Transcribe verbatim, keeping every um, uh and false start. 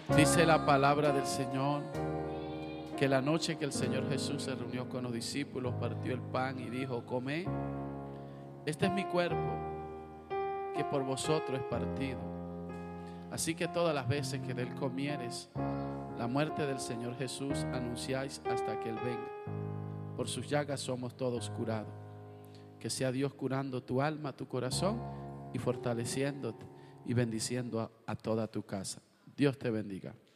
Dice la palabra del Señor que la noche que el Señor Jesús se reunió con los discípulos, partió el pan y dijo: comed, este es mi cuerpo que por vosotros es partido. Así que todas las veces que de él comieres la muerte del Señor Jesús, anunciáis hasta que él venga. Por sus llagas somos todos curados. Que sea Dios curando tu alma, tu corazón, y fortaleciéndote y bendiciendo a, a toda tu casa. Dios te bendiga.